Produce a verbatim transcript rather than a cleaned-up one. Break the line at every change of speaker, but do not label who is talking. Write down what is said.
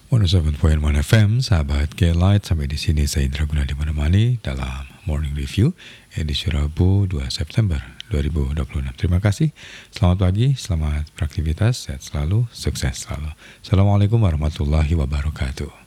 seratus tujuh koma satu F M, sahabat K-Light, sampai di sini saya Indra Gunadi menemani dalam Morning Review edisi Rabu dua September dua ribu dua puluh enam. Terima kasih, selamat pagi, selamat beraktivitas, sehat selalu, sukses selalu. Assalamualaikum warahmatullahi wabarakatuh.